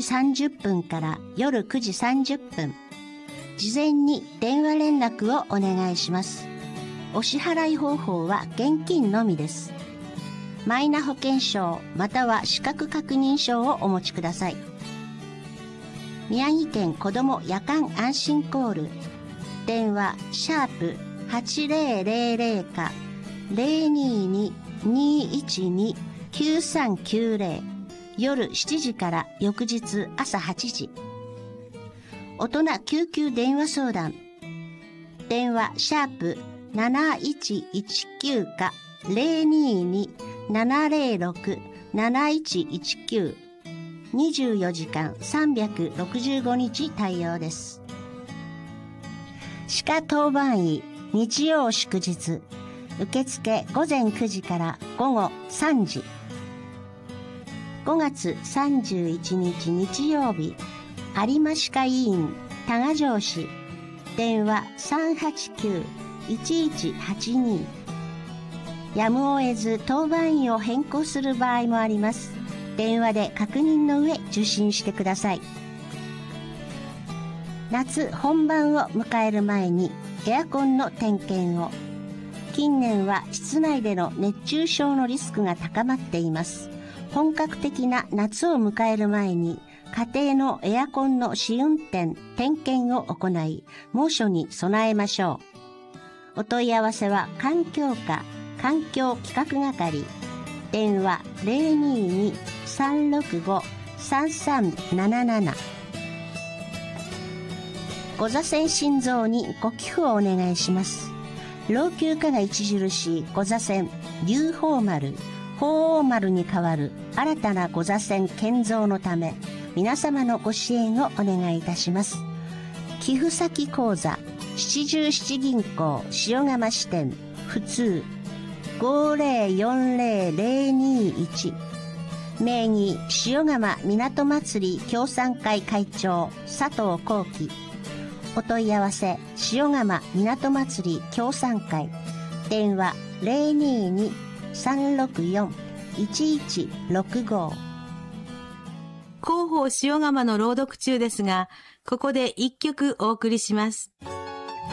30分から夜9時30分。事前に電話連絡をお願いします。お支払い方法は現金のみです。マイナ保険証または資格確認書をお持ちください。宮城県子ども夜間安心コール。電話#8000か022-212-9390。夜7時から翌日朝8時。大人救急電話相談。電話#7119か022-706-7119。24時間365日対応です。歯科当番医日曜祝日。受付午前9時から午後3時。5月31日日曜日。有馬歯科医院多賀城市。電話389-1182。やむを得ず当番医を変更する場合もあります。電話で確認の上受診してください。夏本番を迎える前にエアコンの点検を。近年は室内での熱中症のリスクが高まっています。本格的な夏を迎える前に家庭のエアコンの試運転・点検を行い、猛暑に備えましょう。お問い合わせは環境課環境企画係。電話022-365-3377。ご座線心臓にご寄付をお願いします。老朽化が著しいご座線龍鳳丸、鳳凰丸に代わる新たなご座線建造のため、皆様のご支援をお願いいたします。寄付先口座七十七銀行塩釜支店普通5040-021。名義塩釜港祭り協賛会会長佐藤幸喜。お問い合わせ塩釜港祭り協賛会。電話022-364-1165。 広報塩釜の朗読中ですが、ここで一曲お送りします。